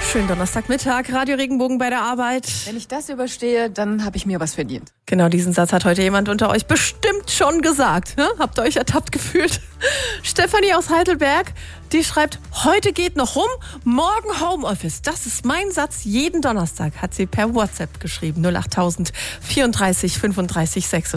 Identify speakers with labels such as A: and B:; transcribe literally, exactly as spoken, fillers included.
A: Schönen Donnerstagmittag, Radio Regenbogen bei der Arbeit.
B: Wenn ich das überstehe, dann habe ich mir was verdient.
A: Genau, diesen Satz hat heute jemand unter euch bestimmt schon gesagt. Ne? Habt ihr euch ertappt gefühlt? Stefanie aus Heidelberg, die schreibt, heute geht noch rum, morgen Homeoffice. Das ist mein Satz jeden Donnerstag, hat sie per WhatsApp geschrieben. null acht tausend vierunddreißig fünfunddreißig sechsunddreißig.